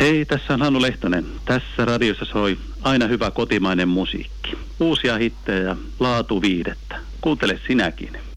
Hei, tässä on Hannu Lehtonen. Tässä radiossa soi aina hyvä kotimainen musiikki. Uusia hittejä ja laatuviihdettä. Kuuntele sinäkin.